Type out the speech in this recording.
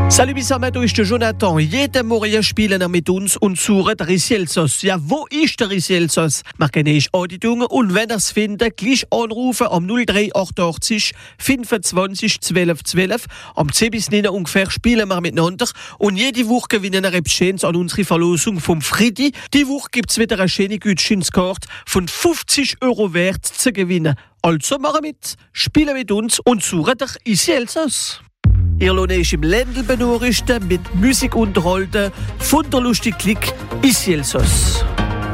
Salut zusammen, du ist der Jonathan. Jeden Morgen spielen wir mit uns und suchen den Risielsos. Ja, wo ist der Risielsos? Wir kennen euch Andeutungen und wenn ihr es findet, gleich anrufen am 0388 25 12 12. Am 10 bis 9 ungefähr spielen wir miteinander und jede Woche gewinnen wir etwas Schönes an unsere Verlosung vom Friedi. Die Woche gibt es wieder eine schöne Gutscheinskarte von 50 € wert zu gewinnen. Also machen mit, spielen mit uns und suchen den Risielsos. Ihr lohnt euch im Ländl benachrichtigen, mit Musik unterhalten, von der lustig Klick Isielsos.